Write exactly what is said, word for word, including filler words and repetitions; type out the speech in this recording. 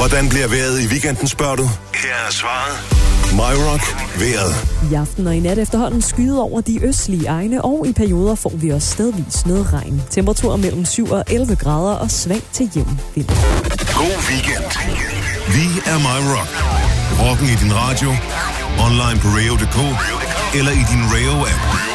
Hvordan bliver vejret i weekenden, spørger du? Her er svaret. MyRock vejret. I aften og i nat efterhånden skyde over de østlige egne, og i perioder får vi også stedvis noget regn. Temperaturer mellem syv og elleve grader og svag til jævn vind. God weekend. Vi er MyRock. Rocken i din radio, online på radio punktum d k eller i din Radio-app.